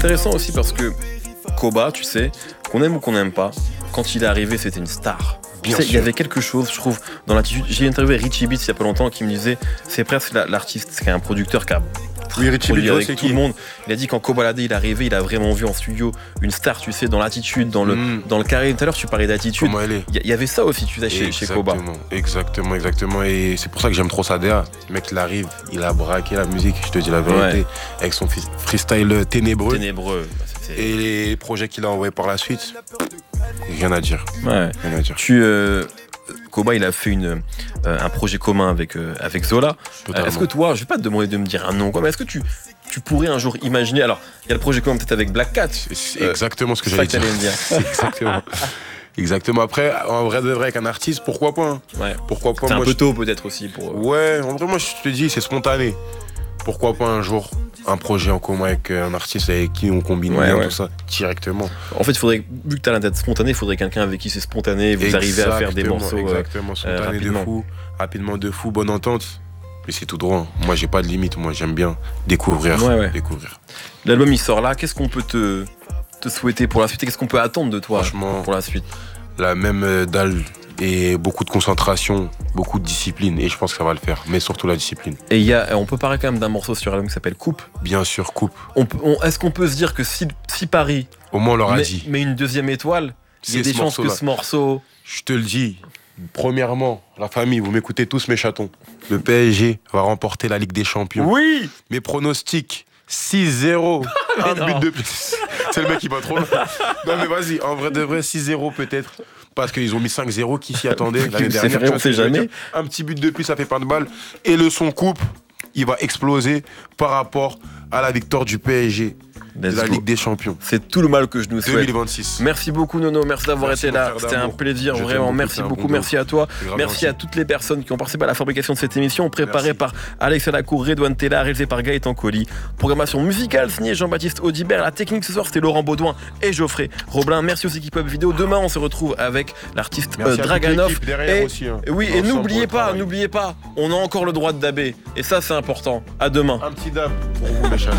Intéressant aussi parce que Koba, tu sais, qu'on aime ou qu'on n'aime pas, quand il est arrivé, c'était une star. Tu sais, il y avait quelque chose, je trouve, dans l'attitude. J'ai interviewé Richie Beats il y a pas longtemps qui me disait c'est presque l'artiste, c'est un producteur qui a Richie Beats, avec tout le monde. Il a dit quand Kobalade il est arrivé, il a vraiment vu en studio une star, tu sais, dans l'attitude, dans le carré. Tout à l'heure, tu parlais d'attitude. Comment elle est. Il y avait ça aussi, tu sais, chez Koba. Exactement. Et c'est pour ça que j'aime trop sa DA. Le mec, il arrive, il a braqué la musique, je te dis la vérité, avec son freestyle ténébreux. Et les projets qu'il a envoyés par la suite, rien à dire. Ouais. Rien à dire. Koba, il a fait un projet commun avec Zola. Est-ce que toi, je vais pas te demander de me dire un nom, mais est-ce que tu pourrais un jour imaginer. Alors, il y a le projet commun peut-être avec Black Cat. C'est exactement ce que j'allais dire. Exactement. Après, en vrai de vrai, avec un artiste, pourquoi pas, hein. Ouais. Pourquoi pas. C'est un peu tôt peut-être aussi pour. Ouais, en vrai, moi je te dis, c'est spontané. Pourquoi pas un jour un projet en commun avec un artiste avec qui on combine bien tout ça directement. En fait, vu que tu as l'intérêt spontané, il faudrait quelqu'un avec qui c'est spontané et vous arrivez à faire des morceaux. Exactement, spontané rapidement de fou, bonne entente. Mais c'est tout droit. Moi, j'ai pas de limite. Moi, j'aime bien découvrir. L'album, il sort là. Qu'est-ce qu'on peut te souhaiter pour la suite et qu'est-ce qu'on peut attendre de toi pour la suite? La même dalle et beaucoup de concentration, beaucoup de discipline. Et je pense que ça va le faire. Mais surtout la discipline. Et on peut parler quand même d'un morceau sur l'album qui s'appelle Coupe. Bien sûr, Coupe. Est-ce qu'on peut se dire que si Paris au moins on leur a dit. Mais une deuxième étoile, il y a des chances que ce morceau... Je te le dis. Premièrement, la famille, vous m'écoutez tous mes chatons. Le PSG va remporter la Ligue des Champions. Oui. Mes pronostics, 6-0. Un but de plus. C'est le mec qui va trop loin. Non mais vas-y, en vrai de vrai, 6-0 peut-être. Parce qu'ils ont mis 5-0, qui s'y attendait l'année dernière. Vrai, on sait jamais. Un petit but de plus, ça fait pas de balle. Et le son coupe, il va exploser par rapport à la victoire du PSG. De la Ligue des Champions. C'est tout le mal que je nous souhaite. 2026. Merci beaucoup Nono, merci d'avoir été là. C'était un plaisir, vraiment. Merci beaucoup, merci à toi. Merci à toutes les personnes qui ont participé à la fabrication de cette émission, préparée par Alex Alacour, Redouane Tella, réalisée par Gaëtan Colli. Programmation musicale signée Jean-Baptiste Audibert. La technique ce soir, c'était Laurent Baudouin et Geoffrey Roblin. Merci aux équipes Vidéo. Demain, on se retrouve avec l'artiste Draganov. Et n'oubliez pas, on a encore le droit de dabber. Et ça, c'est important. À demain. Un petit dab pour vous, mes chers.